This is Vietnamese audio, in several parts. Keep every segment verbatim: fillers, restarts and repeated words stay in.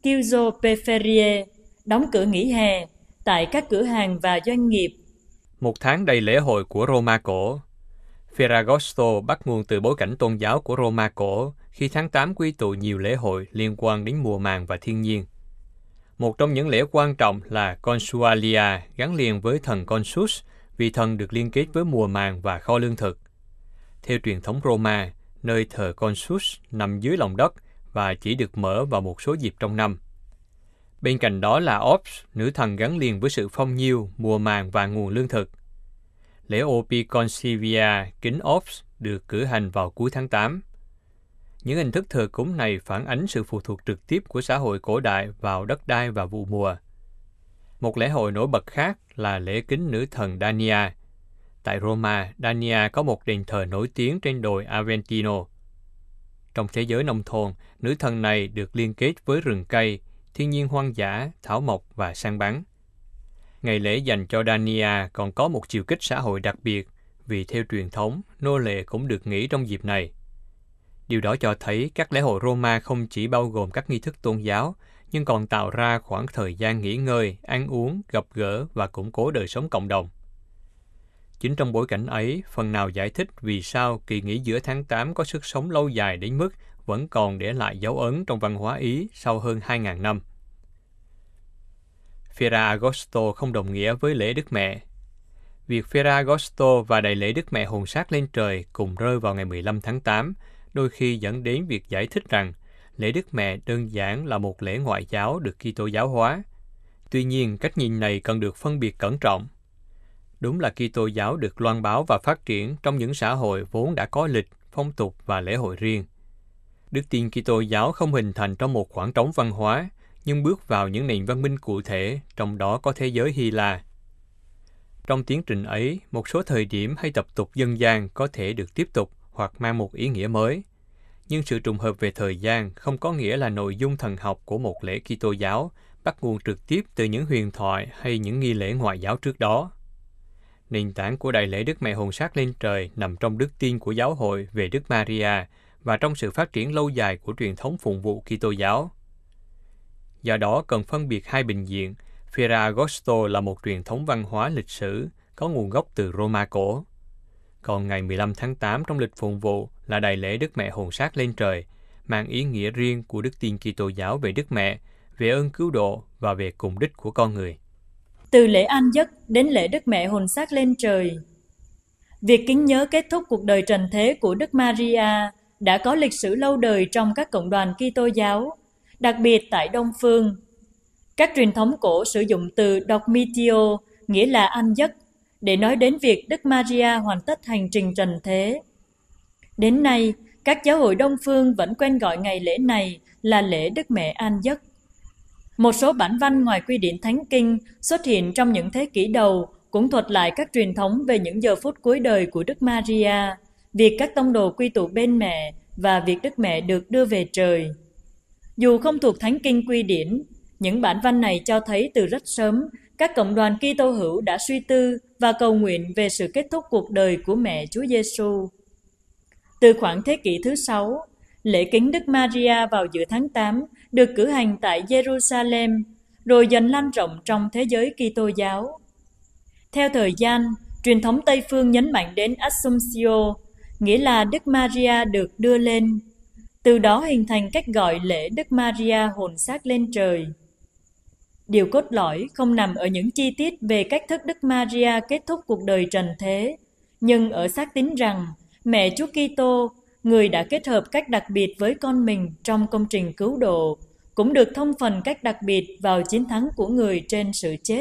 Giuseppe Peferie đóng cửa nghỉ hè tại các cửa hàng và doanh nghiệp. Một tháng đầy lễ hội của Roma cổ. Ferragosto bắt nguồn từ bối cảnh tôn giáo của Roma cổ, khi tháng tám quy tụ nhiều lễ hội liên quan đến mùa màng và thiên nhiên. Một trong những lễ quan trọng là Consualia, gắn liền với thần Consus, vì thần được liên kết với mùa màng và kho lương thực. Theo truyền thống Roma, nơi thờ Consus nằm dưới lòng đất và chỉ được mở vào một số dịp trong năm. Bên cạnh đó là Ops, nữ thần gắn liền với sự phong nhiêu, mùa màng và nguồn lương thực. Lễ Opiconcivia, kính Ops, được cử hành vào cuối tháng tám. Những hình thức thờ cúng này phản ánh sự phụ thuộc trực tiếp của xã hội cổ đại vào đất đai và vụ mùa. Một lễ hội nổi bật khác là lễ kính nữ thần Dania. Tại Roma, Dania có một đền thờ nổi tiếng trên đồi Aventino. Trong thế giới nông thôn, nữ thần này được liên kết với rừng cây, thiên nhiên hoang dã, thảo mộc và săn bắn. Ngày lễ dành cho Dania còn có một chiều kích xã hội đặc biệt, vì theo truyền thống, nô lệ cũng được nghỉ trong dịp này. Điều đó cho thấy các lễ hội Roma không chỉ bao gồm các nghi thức tôn giáo, nhưng còn tạo ra khoảng thời gian nghỉ ngơi, ăn uống, gặp gỡ và củng cố đời sống cộng đồng. Chính trong bối cảnh ấy, phần nào giải thích vì sao kỳ nghỉ giữa tháng tám có sức sống lâu dài đến mức vẫn còn để lại dấu ấn trong văn hóa Ý sau hơn hai nghìn năm. Ferragosto không đồng nghĩa với lễ Đức Mẹ. Việc Ferragosto và đại lễ Đức Mẹ hồn xác lên trời cùng rơi vào ngày mười lăm tháng tám, đôi khi dẫn đến việc giải thích rằng lễ Đức Mẹ đơn giản là một lễ ngoại giáo được Kitô giáo hóa. Tuy nhiên, cách nhìn này cần được phân biệt cẩn trọng. Đúng là Kitô giáo được loan báo và phát triển trong những xã hội vốn đã có lịch, phong tục và lễ hội riêng. Đức tin Kitô giáo không hình thành trong một khoảng trống văn hóa, nhưng bước vào những nền văn minh cụ thể, trong đó có thế giới Hy La. Trong tiến trình ấy, một số thời điểm hay tập tục dân gian có thể được tiếp tục hoặc mang một ý nghĩa mới. Nhưng sự trùng hợp về thời gian không có nghĩa là nội dung thần học của một lễ Kitô giáo bắt nguồn trực tiếp từ những huyền thoại hay những nghi lễ ngoại giáo trước đó. Nền tảng của đại lễ Đức Mẹ hồn xác lên trời nằm trong đức tin của giáo hội về Đức Maria và trong sự phát triển lâu dài của truyền thống phụng vụ Kitô giáo. Do đó cần phân biệt hai bình diện. Ferragosto là một truyền thống văn hóa lịch sử có nguồn gốc từ Roma cổ. Còn ngày mười lăm tháng tám trong lịch phụng vụ là đại lễ Đức Mẹ hồn xác lên trời, mang ý nghĩa riêng của đức tin Kitô giáo về Đức Mẹ, về ơn cứu độ và về cùng đích của con người. Từ lễ an giấc đến lễ Đức Mẹ hồn xác lên trời. Việc kính nhớ kết thúc cuộc đời trần thế của Đức Maria đã có lịch sử lâu đời trong các cộng đoàn Kitô giáo, đặc biệt tại Đông Phương. Các truyền thống cổ sử dụng từ Dormitio, nghĩa là an giấc, để nói đến việc Đức Maria hoàn tất hành trình trần thế. Đến nay, các giáo hội Đông Phương vẫn quen gọi ngày lễ này là lễ Đức Mẹ an giấc. Một số bản văn ngoài quy điển Thánh Kinh xuất hiện trong những thế kỷ đầu cũng thuật lại các truyền thống về những giờ phút cuối đời của Đức Maria, việc các tông đồ quy tụ bên mẹ và việc Đức Mẹ được đưa về trời. Dù không thuộc Thánh Kinh quy điển, những bản văn này cho thấy từ rất sớm các cộng đoàn Kitô hữu đã suy tư và cầu nguyện về sự kết thúc cuộc đời của mẹ Chúa Giêsu. Từ khoảng thế kỷ thứ sáu, lễ kính Đức Maria vào giữa tháng tám được cử hành tại Jerusalem, rồi dần lan rộng trong thế giới Kitô giáo. Theo thời gian, truyền thống Tây Phương nhấn mạnh đến Assumptio, nghĩa là Đức Maria được đưa lên. Từ đó hình thành cách gọi lễ Đức Maria hồn xác lên trời. Điều cốt lõi không nằm ở những chi tiết về cách thức Đức Maria kết thúc cuộc đời trần thế, nhưng ở xác tín rằng mẹ Chúa Kitô, người đã kết hợp cách đặc biệt với con mình trong công trình cứu độ, cũng được thông phần cách đặc biệt vào chiến thắng của người trên sự chết.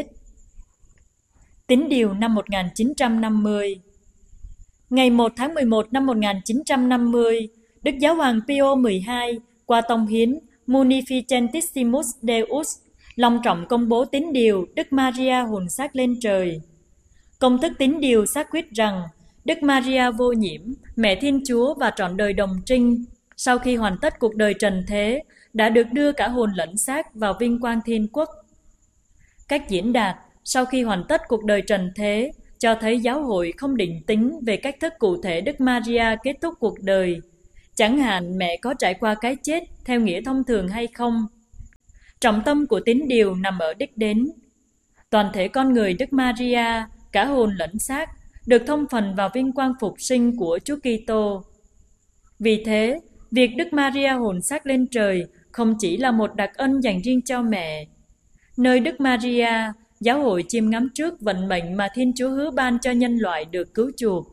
Tín điều năm một nghìn chín trăm năm mươi. Ngày một tháng mười một năm một nghìn chín trăm năm mươi, Đức Giáo hoàng Pio mười hai qua tông hiến Munificentissimus Deus long trọng công bố tín điều Đức Maria hồn xác lên trời. Công thức tín điều xác quyết rằng Đức Maria vô nhiễm, mẹ Thiên Chúa và trọn đời đồng trinh, sau khi hoàn tất cuộc đời trần thế, đã được đưa cả hồn lẫn xác vào vinh quang thiên quốc. Cách diễn đạt sau khi hoàn tất cuộc đời trần thế cho thấy giáo hội không định tính về cách thức cụ thể Đức Maria kết thúc cuộc đời, chẳng hạn mẹ có trải qua cái chết theo nghĩa thông thường hay không. Trọng tâm của tín điều nằm ở đích đến. Toàn thể con người Đức Maria, cả hồn lẫn xác, được thông phần vào vinh quang phục sinh của Chúa Kitô. Vì thế, việc Đức Maria hồn xác lên trời không chỉ là một đặc ân dành riêng cho mẹ. Nơi Đức Maria, giáo hội chiêm ngắm trước vận mệnh mà Thiên Chúa hứa ban cho nhân loại được cứu chuộc.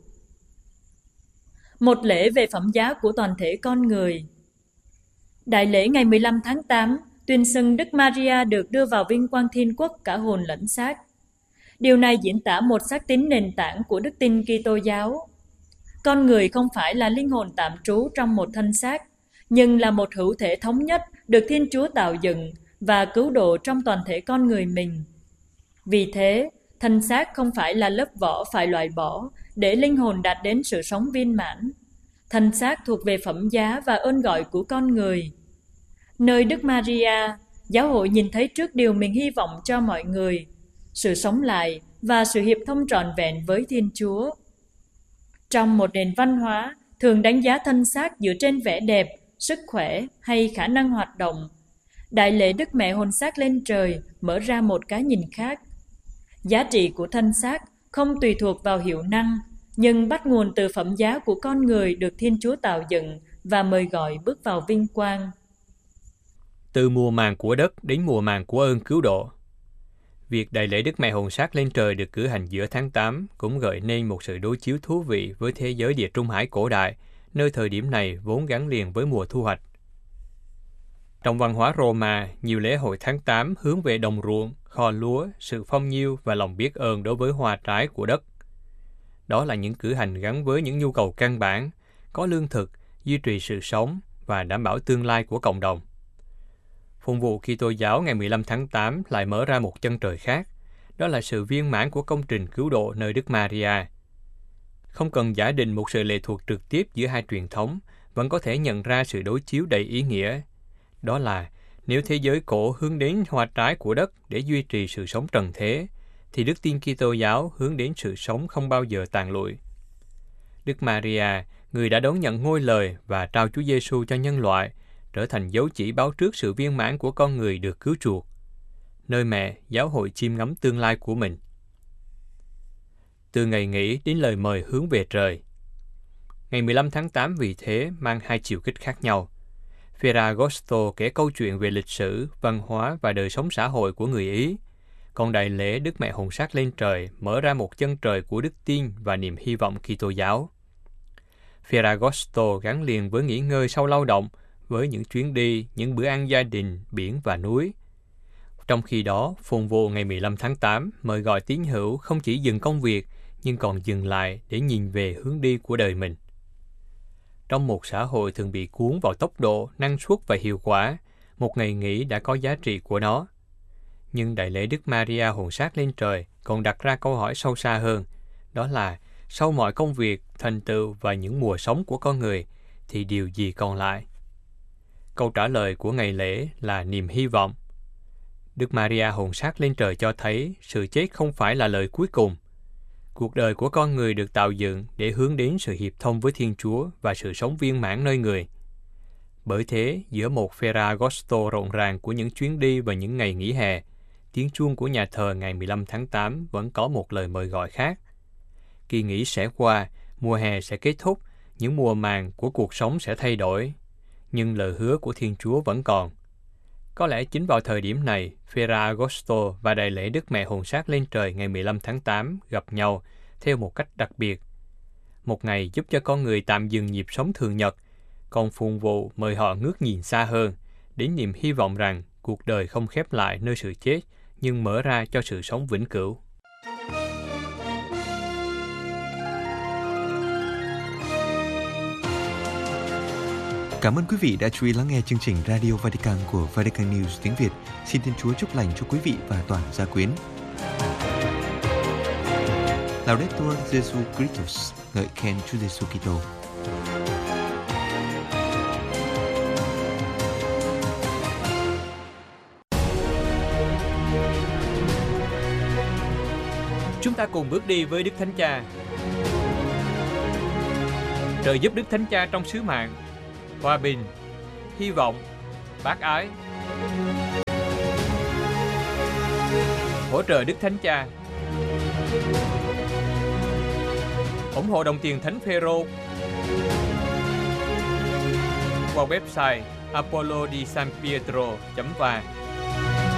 Một lễ về phẩm giá của toàn thể con người. Đại lễ ngày mười lăm tháng tám tuyên xưng Đức Maria được đưa vào vinh quang thiên quốc cả hồn lẫn xác. Điều này diễn tả một xác tín nền tảng của đức tin Kitô giáo. Con người không phải là linh hồn tạm trú trong một thân xác, nhưng là một hữu thể thống nhất được Thiên Chúa tạo dựng và cứu độ trong toàn thể con người mình. Vì thế, thân xác không phải là lớp vỏ phải loại bỏ để linh hồn đạt đến sự sống viên mãn. Thân xác thuộc về phẩm giá và ơn gọi của con người. Nơi Đức Maria, giáo hội nhìn thấy trước điều mình hy vọng cho mọi người, sự sống lại và sự hiệp thông trọn vẹn với Thiên Chúa. Trong một nền văn hóa, thường đánh giá thân xác dựa trên vẻ đẹp, sức khỏe hay khả năng hoạt động. Đại lễ Đức Mẹ hồn xác lên trời mở ra một cái nhìn khác. Giá trị của thân xác không tùy thuộc vào hiệu năng, nhưng bắt nguồn từ phẩm giá của con người được Thiên Chúa tạo dựng và mời gọi bước vào vinh quang. Từ mùa màng của đất đến mùa màng của ơn cứu độ. Việc đại lễ Đức Mẹ hồn xác lên trời được cử hành giữa tháng tám cũng gợi nên một sự đối chiếu thú vị với thế giới Địa Trung Hải cổ đại, nơi thời điểm này vốn gắn liền với mùa thu hoạch. Trong văn hóa Roma, nhiều lễ hội tháng tám hướng về đồng ruộng, kho lúa, sự phong nhiêu và lòng biết ơn đối với hoa trái của đất. Đó là những cử hành gắn với những nhu cầu căn bản, có lương thực, duy trì sự sống và đảm bảo tương lai của cộng đồng. Phụng vụ Kitô giáo ngày mười lăm tháng tám lại mở ra một chân trời khác, đó là sự viên mãn của công trình cứu độ nơi Đức Maria. Không cần giả định một sự lệ thuộc trực tiếp giữa hai truyền thống, vẫn có thể nhận ra sự đối chiếu đầy ý nghĩa. Đó là, nếu thế giới cổ hướng đến hoa trái của đất để duy trì sự sống trần thế, thì đức tin Kitô giáo hướng đến sự sống không bao giờ tàn lụi. Đức Maria, người đã đón nhận ngôi lời và trao Chúa Giêsu cho nhân loại, trở thành dấu chỉ báo trước sự viên mãn của con người được cứu chuộc. Nơi mẹ, giáo hội chiêm ngắm tương lai của mình. Từ ngày nghỉ đến lời mời hướng về trời. Ngày mười lăm tháng tám vì thế mang hai chiều kích khác nhau. Ferragosto kể câu chuyện về lịch sử, văn hóa và đời sống xã hội của người Ý, còn đại lễ Đức Mẹ hồn xác lên trời mở ra một chân trời của đức tin và niềm hy vọng Kitô giáo. Ferragosto gắn liền với nghỉ ngơi sau lao động, với những chuyến đi, những bữa ăn gia đình, biển và núi. Trong khi đó, phụng vụ ngày mười lăm tháng tám mời gọi tín hữu không chỉ dừng công việc, nhưng còn dừng lại để nhìn về hướng đi của đời mình. Trong một xã hội thường bị cuốn vào tốc độ, năng suất và hiệu quả, một ngày nghỉ đã có giá trị của nó. Nhưng đại lễ Đức Maria hồn xác lên trời còn đặt ra câu hỏi sâu xa hơn, đó là sau mọi công việc, thành tựu và những mùa sống của con người, thì điều gì còn lại? Câu trả lời của ngày lễ là niềm hy vọng. Đức Maria hồn xác lên trời cho thấy sự chết không phải là lời cuối cùng. Cuộc đời của con người được tạo dựng để hướng đến sự hiệp thông với Thiên Chúa và sự sống viên mãn nơi người. Bởi thế, giữa một Ferragosto rộn ràng của những chuyến đi và những ngày nghỉ hè, tiếng chuông của nhà thờ ngày mười lăm tháng tám vẫn có một lời mời gọi khác. Kỳ nghỉ sẽ qua, mùa hè sẽ kết thúc, những mùa màng của cuộc sống sẽ thay đổi. Nhưng lời hứa của Thiên Chúa vẫn còn. Có lẽ chính vào thời điểm này, Ferragosto và đại lễ Đức Mẹ hồn xác lên trời ngày mười lăm tháng tám gặp nhau theo một cách đặc biệt. Một ngày giúp cho con người tạm dừng nhịp sống thường nhật, còn phụng vụ mời họ ngước nhìn xa hơn, đến niềm hy vọng rằng cuộc đời không khép lại nơi sự chết, nhưng mở ra cho sự sống vĩnh cửu. Cảm ơn quý vị đã chú ý lắng nghe chương trình Radio Vatican của Vatican News tiếng Việt. Xin Thiên Chúa chúc lành cho quý vị và toàn gia quyến. Laudetur Jesu Christus, ngợi khen Chúa Giêsu Kitô. Chúng ta cùng bước đi với Đức Thánh Cha. Trợ giúp Đức Thánh Cha trong sứ mạng, hòa bình, hy vọng, bác ái. hỗ trợ Đức Thánh Cha. ủng hộ đồng tiền Thánh Phêrô qua website apollo di san pietro chấm va.